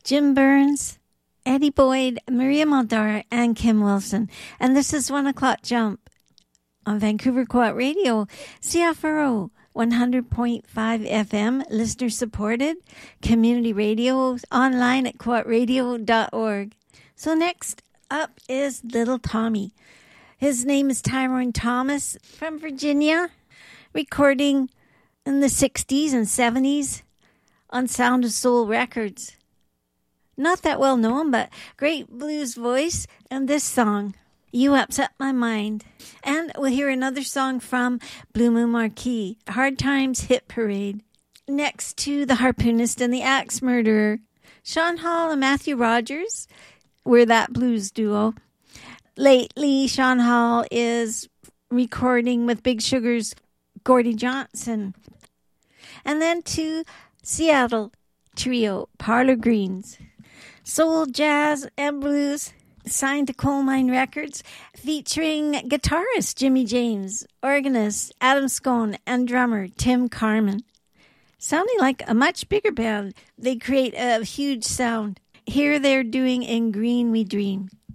Jim Burns, Eddie Boyd, Maria Muldaur, and Kim Wilson. And this is 1 o'clock jump on Vancouver Co-op Radio, CFRO 100.5 FM, listener supported, community radio, online at co-opradio.org. So next up is Little Tommy. His name is Tyrone Thomas from Virginia, recording in the 60s and 70s on Sound of Soul Records. Not that well known, but great blues voice, and this song, You Upset My Mind. And we'll hear another song from Blue Moon Marquee, Hard Times Hit Parade. Next to the harpoonist and the axe murderer, Sean Hall and Matthew Rogers were that blues duo. Lately, Sean Hall is recording with Big Sugar's Gordie Johnson. And then to Seattle trio, Parlor Greens. Soul, jazz, and blues, signed to Coal Mine Records, featuring guitarist Jimmy James, organist Adam Scone, and drummer Tim Carman. Sounding like a much bigger band, they create a huge sound. Here they're doing In Green We Dream.